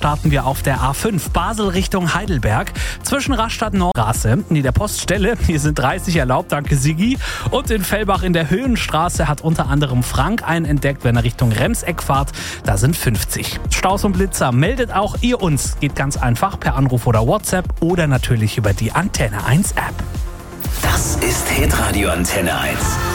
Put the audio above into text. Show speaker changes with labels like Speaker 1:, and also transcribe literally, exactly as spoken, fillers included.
Speaker 1: starten wir auf der A fünf, Basel Richtung Heidelberg. Zwischen Rastatt Nordstraße, nee, der Poststelle, hier sind dreißig erlaubt, danke Sigi. Und in Fellbach in der Höhenstraße hat unter anderem Frank einen entdeckt, wenn er Richtung Remseck fahrt, da sind fünfzig. Staus und Blitzer, meldet auch ihr uns. Geht ganz einfach per Anruf oder WhatsApp oder natürlich über die Antenne eins App.
Speaker 2: Das ist Hitradio Antenne eins.